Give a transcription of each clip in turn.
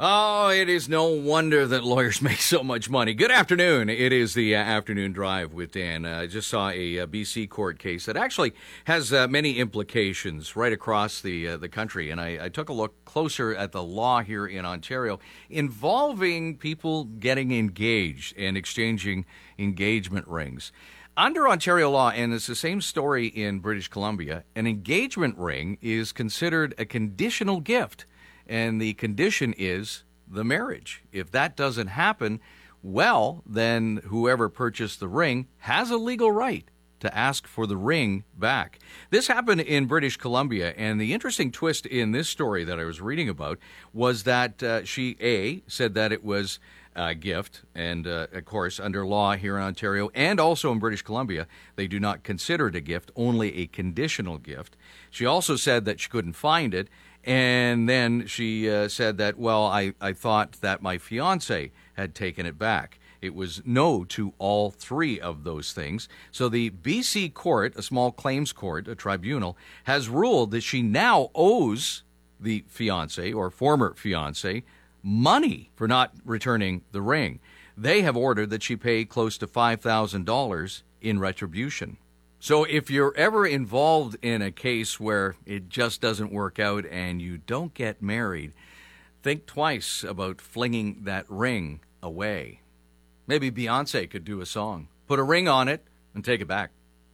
Oh, it is no wonder that lawyers make so much money. Good afternoon. It is the Afternoon Drive with Dan. I just saw a BC court case that actually has many implications right across the country. And I took a look closer at the law here in Ontario involving people getting engaged and exchanging engagement rings. Under Ontario law, and it's the same story in British Columbia, an engagement ring is considered a conditional gift. And the condition is the marriage. If that doesn't happen, well, then whoever purchased the ring has a legal right to ask for the ring back. This happened in British Columbia, and the interesting twist in this story that I was reading about was that she, said that it was a gift, and of course, under law here in Ontario and also in British Columbia, they do not consider it a gift, only a conditional gift. She also said that she couldn't find it, and then she said that, well, I thought that my fiancé had taken it back. It was no to all three of those things. So the BC court, a small claims court, a tribunal, has ruled that she now owes the fiancé or former fiancé money for not returning the ring. They have ordered that she pay close to $5,000 in retribution. So if you're ever involved in a case where it just doesn't work out and you don't get married, think twice about flinging that ring away. Maybe Beyonce could do a song. Put a ring on it and take it back.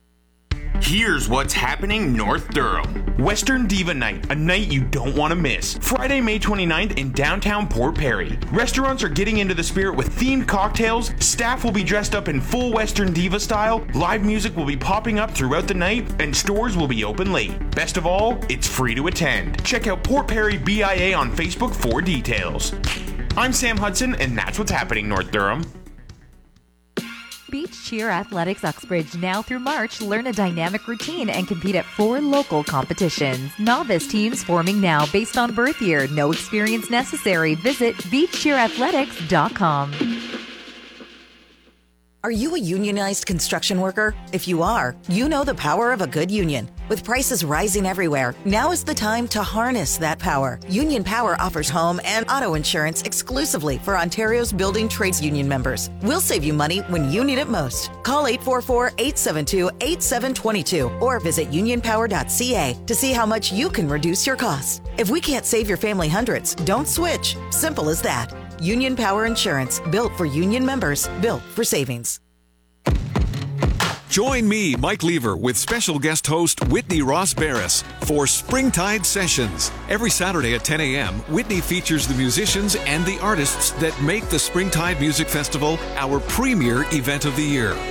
Here's what's happening North Durham. Western Diva Night, a night you don't want to miss. Friday, May 29th in downtown Port Perry. Restaurants are getting into the spirit with themed cocktails, staff will be dressed up in full Western Diva style, live music will be popping up throughout the night, and stores will be open late. Best of all, it's free to attend. Check out Port Perry BIA on Facebook for details. I'm Sam Hudson, and that's what's happening North Durham. Beach Cheer Athletics Uxbridge now through March. Learn a dynamic routine and compete at 4 local competitions. Novice teams forming now based on birth year. No experience necessary. Visit beachcheerathletics.com. Are you a unionized construction worker? If you are, you know the power of a good union. With prices rising everywhere, now is the time to harness that power. Union Power offers home and auto insurance exclusively for Ontario's building trades union members. We'll save you money when you need it most. Call 844-872-8722 or visit unionpower.ca to see how much you can reduce your costs. If we can't save your family hundreds, don't switch. Simple as that. Union Power Insurance, built for union members, built for savings. Join me, Mike Lever, with special guest host Whitney Ross Barris for Springtide Sessions. Every Saturday at 10 a.m., Whitney features the musicians and the artists that make the Springtide Music Festival our premier event of the year.